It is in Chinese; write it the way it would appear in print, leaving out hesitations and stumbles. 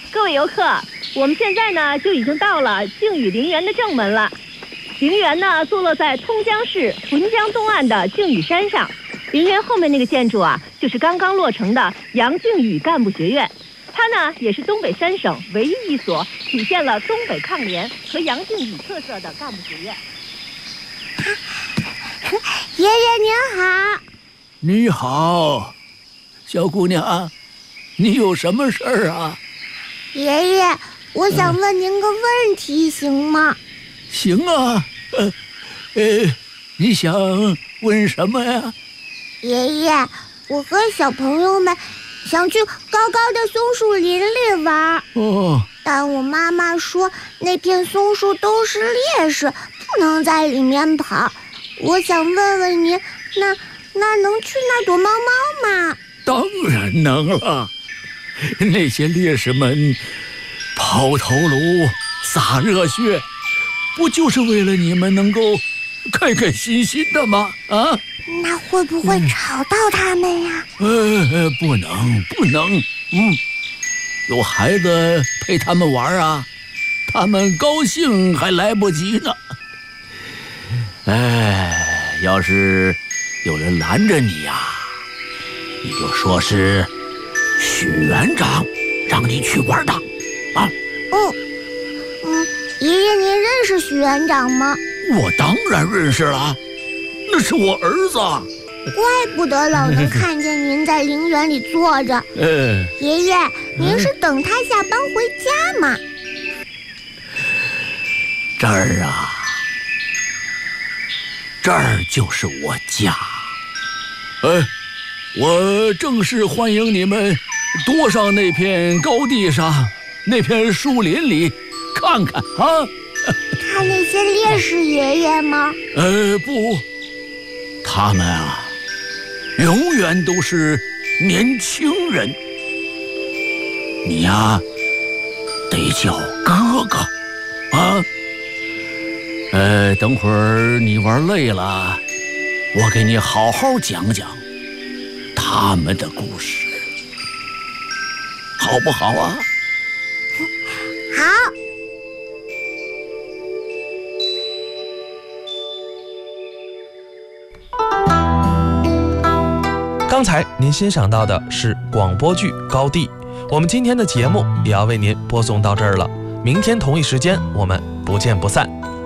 各位游客，我们现在呢就已经到了靖宇陵园的正门了。陵园呢坐落在通江市屯江东岸的靖宇山上，陵园后面那个建筑啊，就是刚刚落成的杨靖宇干部学院。它呢也是东北三省唯一一所体现了东北抗联和杨靖宇特色的干部学院。 爷爷您好。 你好，小姑娘，你有什么事儿啊？ 爷爷，我想问您个问题，行吗？ 行啊，你想问什么呀？ 爷爷，我和小朋友们想去高高的松树林里玩。但我妈妈说那片松树都是烈士，不能在里面跑。我想问问您，那能去那儿躲猫猫吗？ 当然能了，那些烈士们抛头颅、洒热血，不就是为了你们能够开开心心的吗？啊？ 那会不会吵到他们呀？ 不能，有孩子陪他们玩啊，他们高兴还来不及呢。要是有人拦着你呀，你就说是许园长让你去玩的啊。 爷爷您认识许园长吗？ 我当然认识了，那是我儿子。 怪不得老能看见您在陵园里坐着。爷爷，您是等他下班回家吗？ 这儿啊，这儿就是我家。我正式欢迎你们多上那片高地上，那片树林里看看啊。 看那些烈士爷爷吗？ 不，他们啊，永远都是年轻人。你呀，得叫哥哥啊。等会儿你玩累了，我给你好好讲讲他们的故事，好不好啊？ 好。 刚才您欣赏到的是广播剧《高地》，我们今天的节目也要为您播送到这儿了。明天同一时间，我们不见不散。